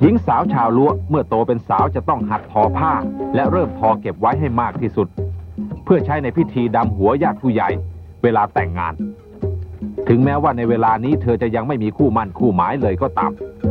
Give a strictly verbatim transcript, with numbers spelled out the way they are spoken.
หญิงสาวชาวล้วเมื่อโตเป็นสาวจะต้องหัดทอผ้าและเริ่มทอเก็บไว้ให้มากที่สุดเพื่อใช้ในพิธีดำหัวญาติผู้ใหญ่เวลาแต่งงานถึงแม้ว่าในเวลานี้เธอจะยังไม่มีคู่มั่นคู่หมายเลยก็ตาม